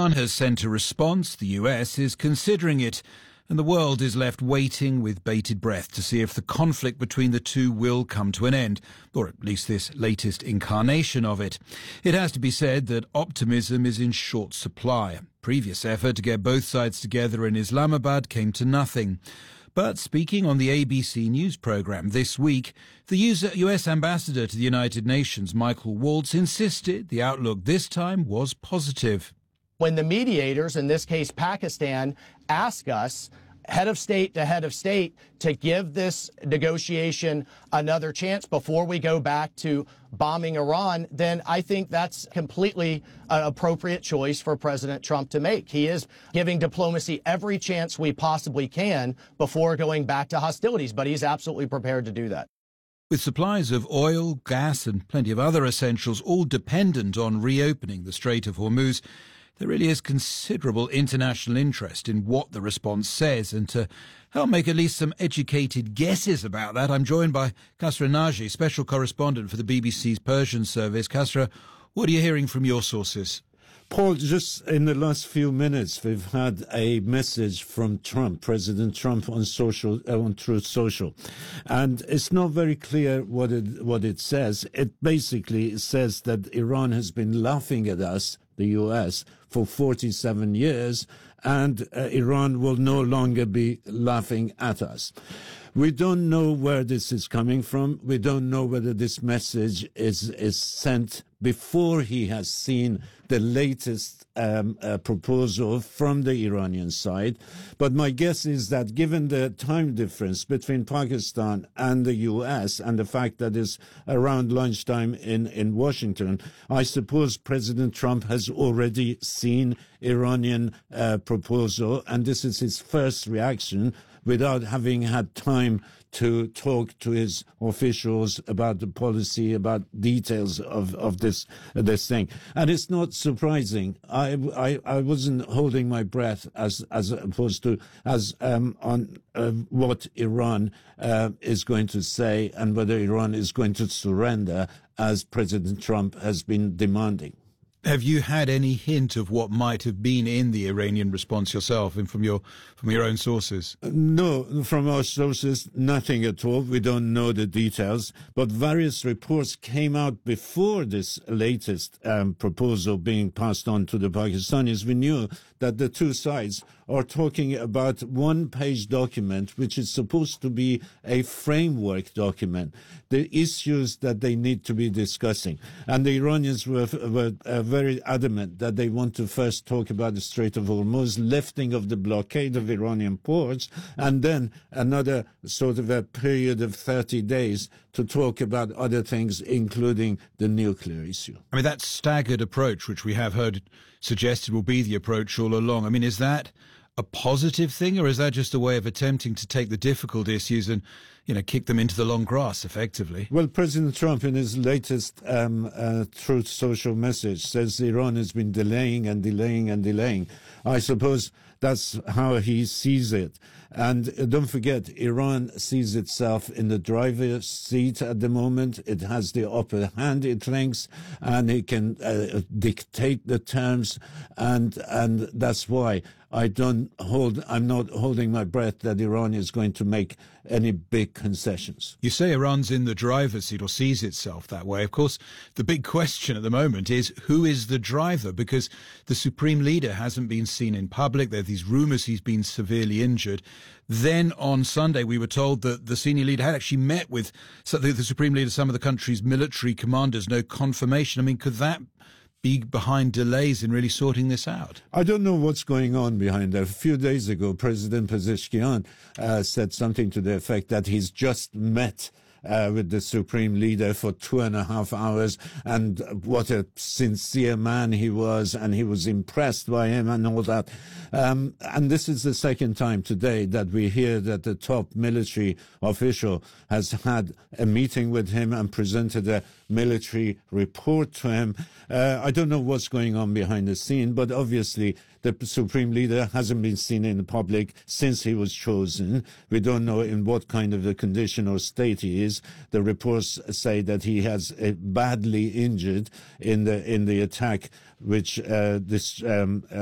Iran has sent a response. The US is considering it, and the world is left waiting with bated breath to see if the conflict between the two will come to an end, or at least this latest incarnation of it. It has to be said that optimism is in short supply. A previous effort to get both sides together in Islamabad came to nothing. But speaking on the ABC News programme this week, the US ambassador to the United Nations, Michael Waltz, insisted the outlook this time was positive. When the mediators, in this case Pakistan, ask us, head of state to head of state, to give this negotiation another chance before we go back to bombing Iran, then I think that's completely an appropriate choice for President Trump to make. He is giving diplomacy every chance we possibly can before going back to hostilities, but he's absolutely prepared to do that. With supplies of oil, gas and plenty of other essentials all dependent on reopening the Strait of Hormuz, there really is considerable international interest in what the response says, and to help make at least some educated guesses about that, I'm joined by Khosrow Nagy, special correspondent for the BBC's Persian service. Khosrow, what are you hearing from your sources? Paul, just in the last few minutes, we've had a message from Trump, President Trump, on Truth Social, and it's not very clear what it says. It basically says that Iran has been laughing at us, the US, for 47 years, and Iran will no longer be laughing at us. We don't know where this is coming from. We don't know whether this message is sent before he has seen the latest proposal from the Iranian side. But my guess is that given the time difference between Pakistan and the US and the fact that it's around lunchtime in Washington, I suppose President Trump has already seen Iranian proposal, and this is his first reaction without having had time to talk to his officials about the policy, about details of this thing. And it's not surprising. I wasn't holding my breath as opposed to on what Iran is going to say and whether Iran is going to surrender as President Trump has been demanding. Have you had any hint of what might have been in the Iranian response yourself and from your own sources? No, from our sources, nothing at all. We don't know the details, but various reports came out before this latest proposal being passed on to the Pakistanis. We knew that the two sides are talking about one-page document, which is supposed to be a framework document, the issues that they need to be discussing. And the Iranians were very adamant that they want to first talk about the Strait of Hormuz, lifting of the blockade of Iranian ports, and then another sort of a period of 30 days to talk about other things, including the nuclear issue. I mean, that staggered approach, which we have heard suggested will be the approach all along, I mean, is that a positive thing, or is that just a way of attempting to take the difficult issues and, kick them into the long grass, effectively? Well, President Trump, in his latest Truth Social message, says Iran has been delaying and delaying and delaying. I suppose that's how he sees it. And don't forget, Iran sees itself in the driver's seat at the moment. It has the upper hand, it thinks, and it can dictate the terms. And that's why I'm not holding my breath that Iran is going to make any big concessions. You say Iran's in the driver's seat, or sees itself that way. Of course, the big question at the moment is who is the driver, because the supreme leader hasn't been seen in public. There are these rumours he's been severely injured. Then on Sunday, we were told that the senior leader had actually met with the supreme leader, some of the country's military commanders. No confirmation. I mean, could that be behind delays in really sorting this out? I don't know what's going on behind that. A few days ago, President Pezeshkian said something to the effect that he's just met with the supreme leader for 2.5 hours, and what a sincere man he was, and he was impressed by him and all that. And this is the second time today that we hear that the top military official has had a meeting with him and presented a military report to him. I don't know what's going on behind the scene, but obviously the supreme leader hasn't been seen in the public since he was chosen. We don't know in what kind of a condition or state he is. The reports say that he has badly injured in the attack, which this